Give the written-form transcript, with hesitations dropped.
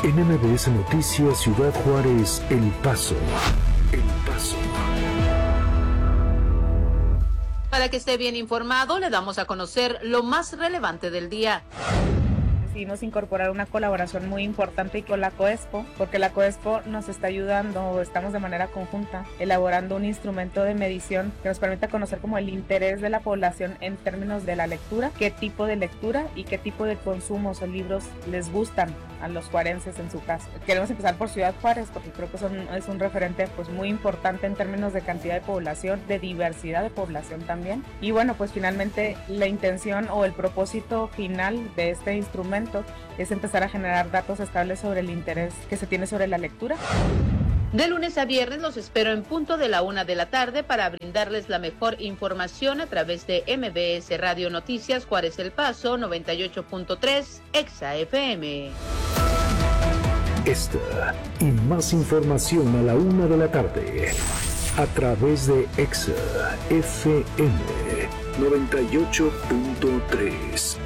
En MBS Noticias Ciudad Juárez, El Paso. El Paso. Para que esté bien informado, le damos a conocer lo más relevante del día. Decidimos incorporar una colaboración muy importante con la COESPO, porque la COESPO nos está ayudando, estamos de manera conjunta elaborando un instrumento de medición que nos permita conocer como el interés de la población en términos de la lectura, qué tipo de lectura y qué tipo de consumos o libros les gustan a los juarenses en su caso. Queremos empezar por Ciudad Juárez porque creo que es un referente pues muy importante en términos de cantidad de población, de diversidad de población también. Y bueno, pues finalmente la intención o el propósito final de este instrumento es empezar a generar datos estables sobre el interés que se tiene sobre la lectura. De lunes a viernes los espero en punto de la 1 de la tarde para brindarles la mejor información a través de MBS Radio Noticias Juárez El Paso 98.3 Exa FM. Esta y más información a la 1 de la tarde a través de Exa FM 98.3.